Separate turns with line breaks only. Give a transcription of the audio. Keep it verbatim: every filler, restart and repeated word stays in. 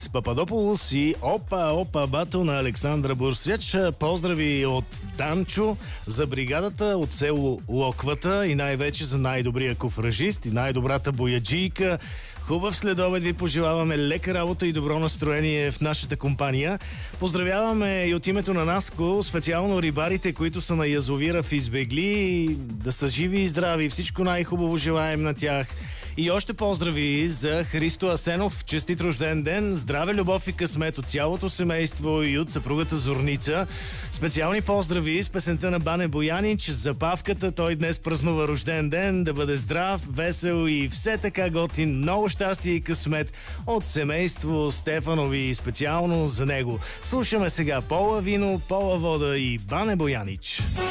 Пападополос и Опа, Опа, бато на Александра Бурсяч. Поздрави от Данчо за бригадата от село Локвата и най-вече за най-добрия куфражист и най-добрата бояджийка. Хубав следобед ви пожелаваме, лека работа и добро настроение в нашата компания. Поздравяваме и от името на Наско, специално рибарите, които са на язовира в Избегли. Да са живи и здрави, всичко най-хубаво желаем на тях. И още поздрави за Христо Асенов. Честит рожден ден, здраве, любов и късмет от цялото семейство и от съпругата Зорница. Специални поздрави с песента на Бане Боянич за Павката. Той днес празнува рожден ден. Да бъде здрав, весел и все така готин. Много щастие и късмет от семейство Стефанови, специално за него. Слушаме сега Пола Вино, Пола Вода и Бане Боянич.